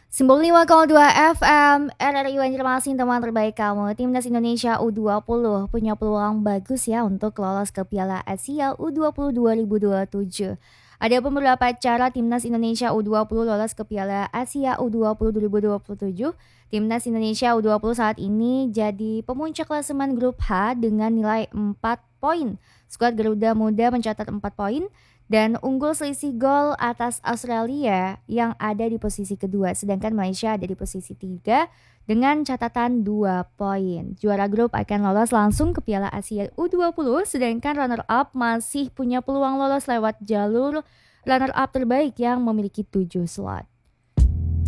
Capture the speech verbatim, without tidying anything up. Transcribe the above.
sembilan puluh lima koma dua F M R R I Banjarmasin, teman terbaik kamu. Timnas Indonesia U dua puluh punya peluang bagus ya untuk lolos ke Piala Asia U dua puluh dua ribu dua puluh tujuh. Ada beberapa cara Timnas Indonesia U dua puluh lolos ke Piala Asia U dua puluh dua ribu dua puluh tujuh. Timnas Indonesia U dua puluh saat ini jadi pemuncak klasemen grup H dengan nilai empat poin. Skuad Garuda Muda mencatat empat poin dan unggul selisih gol atas Australia yang ada di posisi kedua, sedangkan Malaysia ada di posisi tiga dengan catatan dua poin. Juara grup akan lolos langsung ke Piala Asia U dua puluh, sedangkan runner up masih punya peluang lolos lewat jalur runner up terbaik yang memiliki tujuh slot.